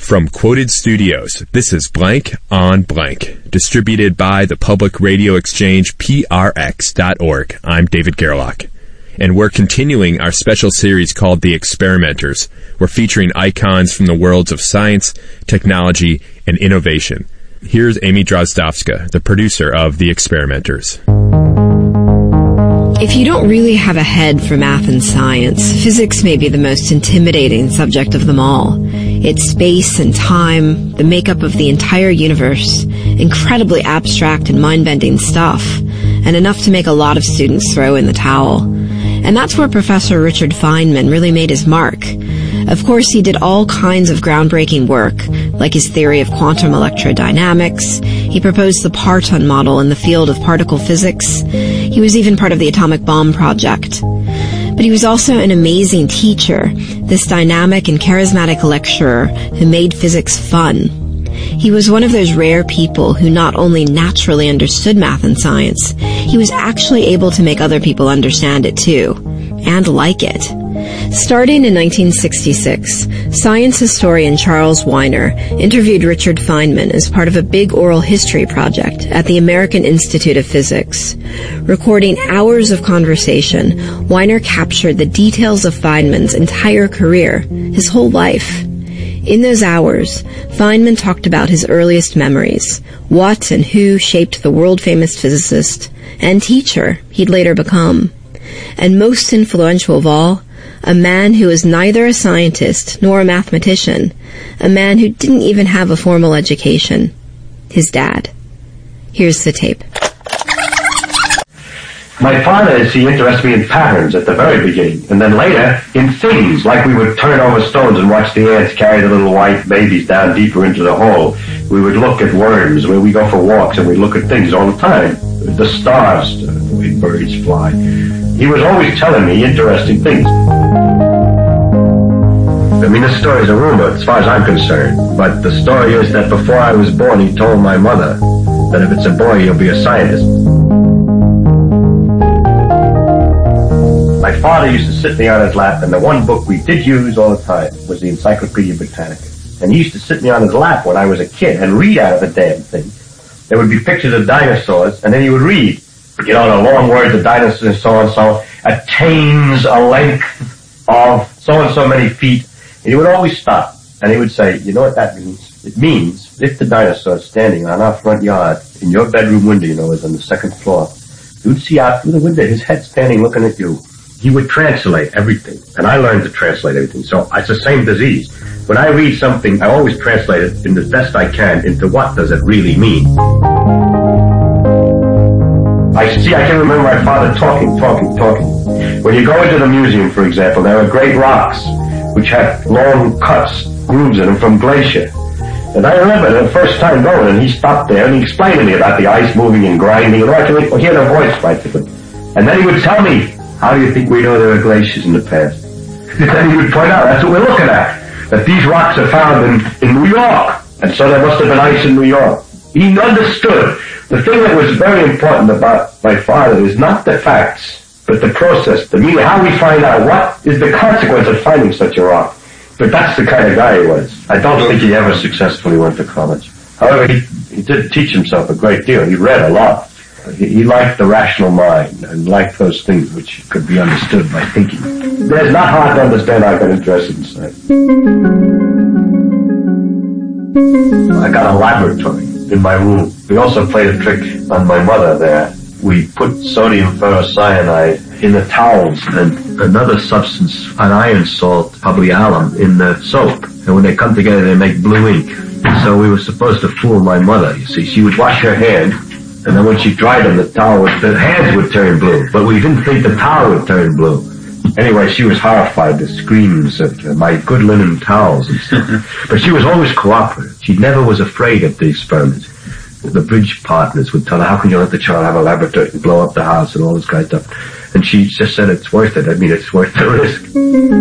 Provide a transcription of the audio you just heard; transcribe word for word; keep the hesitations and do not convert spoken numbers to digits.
From Quoted Studios, this is Blank on Blank, distributed by the Public Radio Exchange, P R X dot org. I'm David Gerlach, and we're continuing our special series called The Experimenters. We're featuring icons from the worlds of science, technology, and innovation. Here's Amy Drozdowska, the producer of The Experimenters. If you don't really have a head for math and science, physics may be the most intimidating subject of them all. It's space and time, the makeup of the entire universe, incredibly abstract and mind-bending stuff, and enough to make a lot of students throw in the towel. And that's where Professor Richard Feynman really made his mark. Of course, he did all kinds of groundbreaking work, like his theory of quantum electrodynamics. He proposed the parton model in the field of particle physics. He was even part of the atomic bomb project. But he was also an amazing teacher, this dynamic and charismatic lecturer who made physics fun. He was one of those rare people who not only naturally understood math and science, he was actually able to make other people understand it too, and like it. Starting in nineteen sixty-six, science historian Charles Wiener interviewed Richard Feynman as part of a big oral history project at the American Institute of Physics. Recording hours of conversation, Wiener captured the details of Feynman's entire career, his whole life. In those hours, Feynman talked about his earliest memories, what and who shaped the world-famous physicist and teacher he'd later become. And most influential of all, a man who was neither a scientist nor a mathematician, a man who didn't even have a formal education, his dad. Here's the tape. My father, he interested me in patterns at the very beginning, and then later in things, like we would turn over stones and watch the ants carry the little white babies down deeper into the hole. We would look at worms, where we go for walks, and we look at things all the time. The stars, the way birds fly. He was always telling me interesting things. I mean, this story is a rumor, as far as I'm concerned, but the story is that before I was born, he told my mother that if it's a boy, he'll be a scientist. My father used to sit me on his lap, and the one book we did use all the time was the Encyclopedia Britannica. And he used to sit me on his lap when I was a kid and read out of the damn thing. There would be pictures of dinosaurs, and then he would read, you know, the long words of dinosaurs, so-and-so, attains a length of so-and-so many feet. And he would always stop, and he would say, you know what that means? It means if the dinosaur is standing on our front yard, in your bedroom window, you know, is on the second floor, you'd see out through the window his head standing looking at you. He would translate everything, and I learned to translate everything. So it's the same disease. When I read something, I always translate it in the best I can into what does it really mean. I see, I can remember my father talking, talking, talking. When you go into the museum, for example, there are great rocks which have long cuts, grooves in them from glacier. And I remember the first time going, and he stopped there and he explained to me about the ice moving and grinding, and I could hear the voice practically. And then he would tell me, how do you think we know there were glaciers in the past? And then he would point out, that's what we're looking at, that these rocks are found in, in New York, and so there must have been ice in New York. He understood. The thing that was very important about my father is not the facts, but the process, the meaning, how we find out what is the consequence of finding such a rock. But that's the kind of guy he was. I don't think he ever successfully went to college. However, he, he did teach himself a great deal. He read a lot. He, he liked the rational mind and liked those things which could be understood by thinking. It's not hard to understand how I got interested in science. I got a laboratory in my room. We also played a trick on my mother there. We put sodium ferrocyanide in the towels and another substance, an iron salt, probably alum, in the soap. And when they come together, they make blue ink. So we were supposed to fool my mother, you see. She would wash her hand, and then when she dried them, the towel would, the hands would turn blue. But we didn't think the towel would turn blue. Anyway, she was horrified, the screams of my good linen towels and stuff. But she was always cooperative. She never was afraid of the experiments. The bridge partners would tell her, how can you let the child have a laboratory and blow up the house and all this kind of stuff? And she just said, it's worth it. I mean, it's worth the risk.